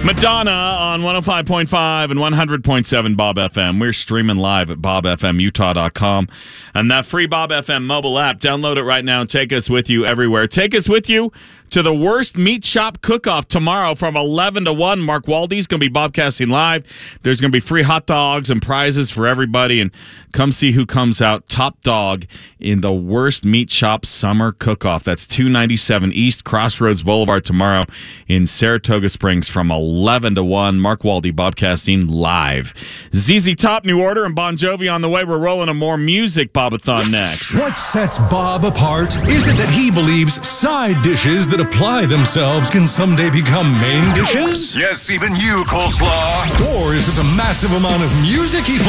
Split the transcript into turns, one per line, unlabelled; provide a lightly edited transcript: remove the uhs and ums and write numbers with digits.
Madonna on 105.5 and 100.7 Bob FM. We're streaming live at bobfmutah.com. And that free Bob FM mobile app, download it right now and take us with you everywhere. Take us with you to the worst meat shop cook-off tomorrow from 11 to 1. Mark Waldy's going to be bobcasting live. There's going to be free hot dogs and prizes for everybody. And come see who comes out top dog in the worst meat shop summer cook-off. That's 297 East Crossroads Boulevard tomorrow in Saratoga Springs from 11 to 1. Mark Waldy bobcasting live. ZZ Top, New Order, and Bon Jovi on the way. We're rolling a more music Bobathon next.
What sets Bob apart? Is it that he believes side dishes that apply themselves can someday become main dishes?
Yes, even you, Coleslaw.
Or is it the massive amount of music he